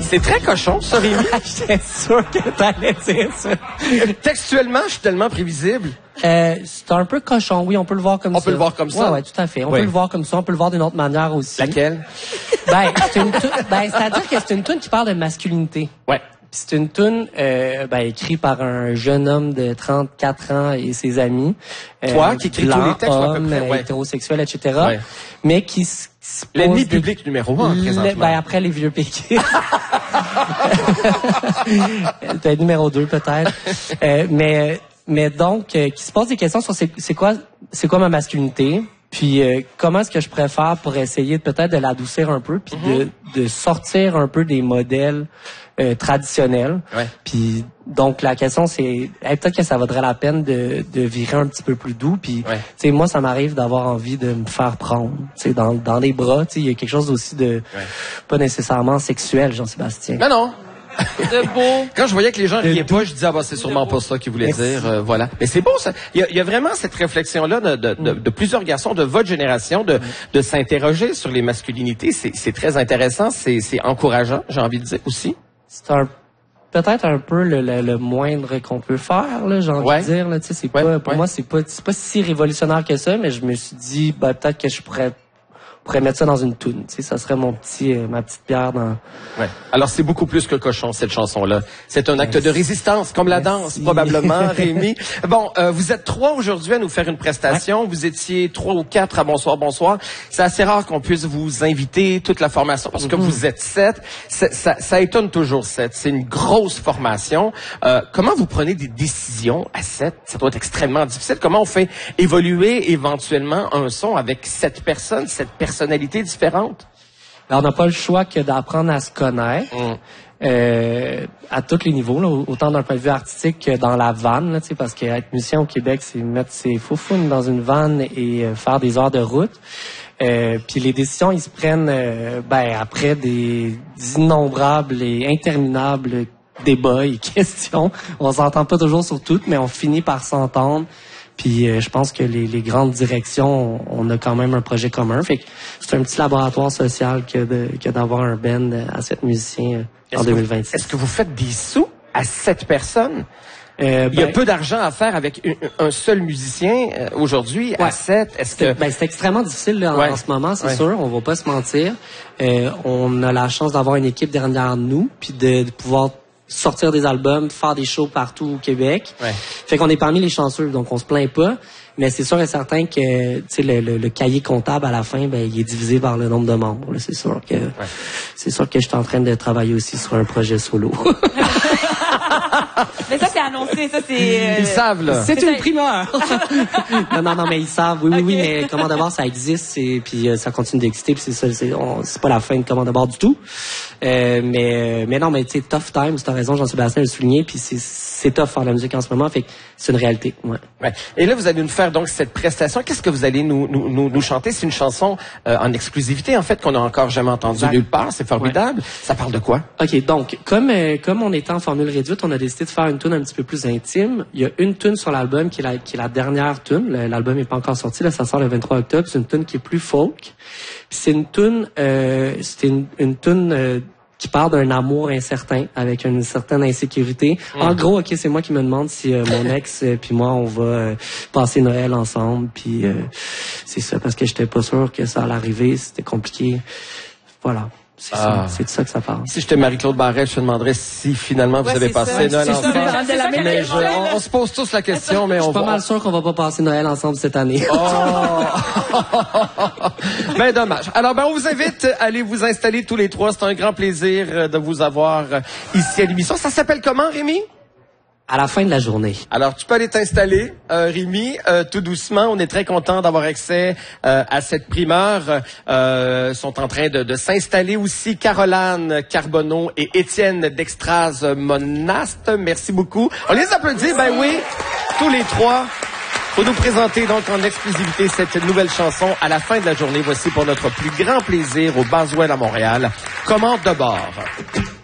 C'est très cochon, ça, Rémi. J'étais sûr que t'allais dire ça. Textuellement, je suis tellement prévisible. C'est un peu cochon, oui, on peut le voir comme ça. On peut le voir comme ça? Ouais, tout à fait. On peut le voir comme ça, on peut le voir d'une autre manière aussi. Laquelle? C'est-à-dire que c'est une toune qui parle de masculinité. Ouais. Puis c'est une toune écrite par un jeune homme de 34 ans et ses amis. Toi, qui écris tous les textes, à peu près, ouais. Hétérosexuel, etc. Ouais. Mais qui l'ennemi public numéro 1, présentement. Après les vieux péquistes. Peut-être numéro 2, peut-être. Mais donc, qui se pose des questions sur c'est quoi ma masculinité, puis comment est-ce que je préfère pour essayer peut-être de l'adoucir un peu, puis de sortir un peu des modèles traditionnels. Ouais. Puis donc la question c'est peut-être que ça vaudrait la peine de virer un petit peu plus doux, puis tu sais moi ça m'arrive d'avoir envie de me faire prendre, tu sais dans les bras, tu sais il y a quelque chose aussi de pas nécessairement sexuel, Jean-Sébastien. Non. De beau. Quand je voyais que les gens riaient pas, je disais c'est sûrement pas ça qu'ils voulaient dire. Voilà. Mais c'est beau ça. Il y a vraiment cette réflexion là de plusieurs garçons de votre génération de s'interroger sur les masculinités. C'est très intéressant. C'est encourageant. J'ai envie de dire aussi. C'est peut-être un peu le moindre qu'on peut faire là. J'ai envie de dire là. Tu sais c'est pas pour moi c'est pas si révolutionnaire que ça. Mais je me suis dit peut-être que je pourrais mettre ça dans une toune, tu sais, ça serait ma petite pierre dans... Ouais. Alors, c'est beaucoup plus que cochon, cette chanson-là. C'est un acte de résistance, comme la danse, probablement, Rémi. Bon, vous êtes 3 aujourd'hui à nous faire une prestation. Ouais. Vous étiez 3 ou 4 à Bonsoir. C'est assez rare qu'on puisse vous inviter toute la formation, parce que vous êtes 7. Ça étonne toujours 7. C'est une grosse formation. Comment vous prenez des décisions à 7? Ça doit être extrêmement difficile. Comment on fait évoluer éventuellement un son avec 7 personnes, 7 personnalités différentes? Alors, on n'a pas le choix que d'apprendre à se connaître à tous les niveaux, là, autant d'un point de vue artistique que dans la vanne, là, parce qu'être musicien au Québec, c'est mettre ses foufounes dans une vanne et faire des heures de route. Puis les décisions, ils se prennent après des innombrables et interminables débats et questions. On s'entend pas toujours sur toutes, mais on finit par s'entendre. Puis je pense que les grandes directions, on a quand même un projet commun. Fait que c'est un petit laboratoire social que d'avoir un band à 7 musiciens en 2026. Est-ce que vous faites des sous à 7 personnes? Il y a peu d'argent à faire avec un seul musicien aujourd'hui à 7. Est-ce que c'est extrêmement difficile là, en ce moment, c'est sûr. On va pas se mentir. On a la chance d'avoir une équipe derrière nous, puis de pouvoir sortir des albums, faire des shows partout au Québec. Ouais. Fait qu'on est parmi les chanceux, donc on se plaint pas. Mais c'est sûr et certain que le cahier comptable à la fin, il est divisé par le nombre de membres. Là. C'est sûr que je suis en train de travailler aussi sur un projet solo. Mais ça c'est annoncé, ça c'est. Ils savent là. C'est une primeur. non, mais ils savent. Oui, mais Commande à bord ça existe et puis ça continue d'exister. Puis c'est pas la fin de Commande à bord du tout. Mais non, mais tu sais, tough times, t'as raison, Jean-Sébastien l'a souligné. Puis c'est tough faire de la musique en ce moment. Fait que c'est une réalité. Ouais. Et là, vous allez nous faire donc cette prestation. Qu'est-ce que vous allez nous chanter? C'est une chanson en exclusivité en fait qu'on n'a encore jamais entendue nulle part. C'est formidable. Ouais. Ça parle de quoi? Ok, donc comme on était en formule réduite, on a décidé de faire une tune un petit peu plus intime. Il y a une tune sur l'album qui est la dernière tune. L'album n'est pas encore sorti, là, ça sort le 23 octobre. C'est une tune qui est plus folk. Puis c'est une tune, qui parle d'un amour incertain avec une certaine insécurité. En gros, ok, c'est moi qui me demande si mon ex puis moi on va passer Noël ensemble. Puis c'est ça parce que j'étais pas sûr que ça allait arriver. C'était compliqué. Voilà. C'est de ça que ça parle. Si j'étais Marie-Claude Barrette, je te demanderais si finalement vous avez passé Noël ensemble. Mais on se pose tous la question, mais je suis pas mal sûr qu'on va pas passer Noël ensemble cette année. Ben dommage. Alors on vous invite à aller vous installer tous les 3. C'est un grand plaisir de vous avoir ici à l'émission. Ça s'appelle comment, Rémi? À la fin de la journée. Alors, tu peux aller t'installer, Rémi, tout doucement. On est très content d'avoir accès à cette primeur. Sont en train de s'installer aussi Caroline Carbonneau et Étienne Dextraz Monaste. Merci beaucoup. On les applaudit, ben oui, tous les 3. Pour nous présenter donc en exclusivité cette nouvelle chanson à la fin de la journée. Voici pour notre plus grand plaisir au Baswell à Montréal. Commande de bord.